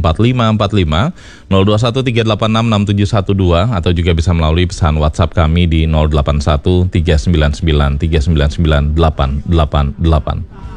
4545, 0213866712, atau juga bisa melalui pesan WhatsApp kami di 081 399 399 888.